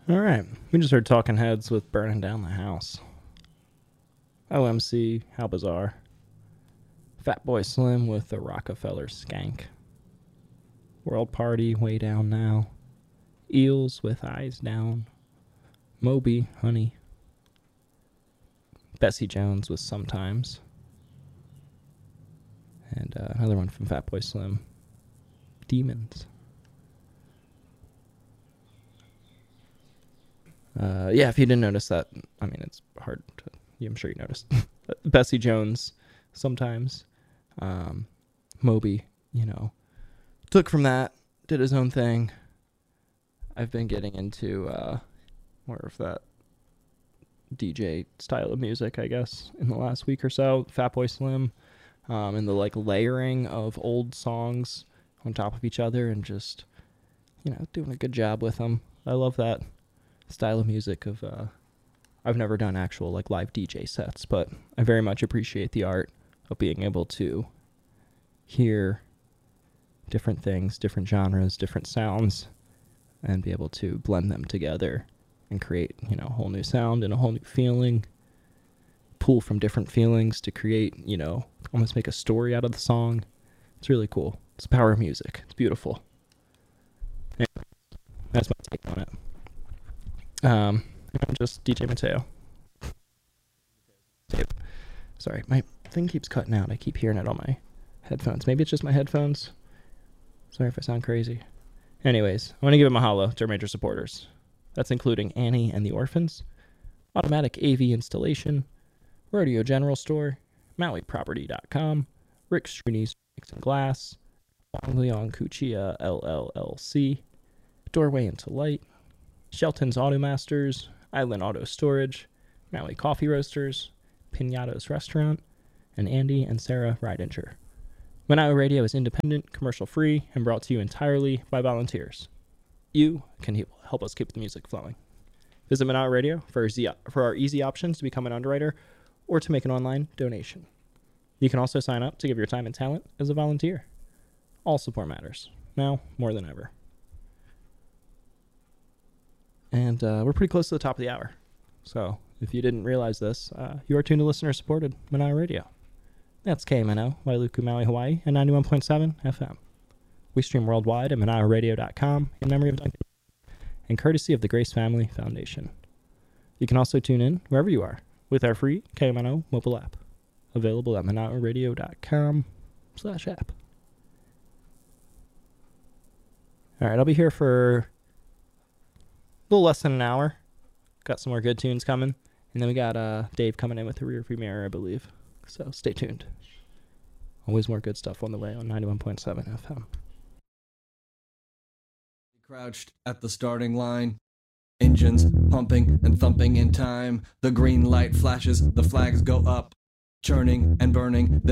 All right. We just heard Talking Heads with Burning Down the House. OMC, How Bizarre. Fatboy Slim with the Rockefeller Skank. World Party, Way Down Now. Eels with Eyes Down. Moby, Honey. Bessie Jones with Sometimes. And another one from Fatboy Slim. Demons. Yeah, if you didn't notice that, I mean, it's hard to... Yeah, I'm sure you noticed. Bessie Jones, Sometimes. Moby, took from that, did his own thing. I've been getting into more of that DJ style of music, I guess, in the last week or so. Fatboy Slim, and the layering of old songs on top of each other, and just doing a good job with them. I love that style of music. I've never done actual live DJ sets, but I very much appreciate the art of being able to hear different things, different genres, different sounds, and be able to blend them together and create, a whole new sound and a whole new feeling. Pull from different feelings to create, almost make a story out of the song. It's really cool. It's the power of music. It's beautiful. Anyway, that's my take on it. I'm just DJ Mateo. Sorry, my thing keeps cutting out. I keep hearing it on my headphones. Maybe it's just my headphones. Sorry if I sound crazy. Anyways, I want to give a mahalo to our major supporters. That's including Annie and the Orphans, Automatic AV Installation, Rodeo General Store, MauiProperty.com, Rick Struni's Mix and Glass, Wang Liang Kuchia LLC, Doorway into Light, Shelton's Automasters, Island Auto Storage, Maui Coffee Roasters, Pinato's Restaurant, and Andy and Sarah Ridinger. Manawa Radio is independent, commercial-free, and brought to you entirely by volunteers. You can help us keep the music flowing. Visit Manawa Radio for our easy options to become an underwriter or to make an online donation. You can also sign up to give your time and talent as a volunteer. All support matters, now more than ever. And we're pretty close to the top of the hour. So if you didn't realize this, you are tuned to listener-supported Manawa Radio. That's KMNO, Wailuku, Maui, Hawaii, and 91.7 FM. We stream worldwide at ManawaRadio.com in memory of Duncan, and courtesy of the Grace Family Foundation. You can also tune in wherever you are with our free KMNO mobile app, available at ManawaRadio.com/app. All right, I'll be here for a little less than an hour. Got some more good tunes coming, and then we got Dave coming in with a rearview mirror, I believe. So stay tuned. Always more good stuff on the way on 91.7 FM. Crouched at the starting line, engines pumping and thumping in time. The green light flashes, the flags go up, churning and burning.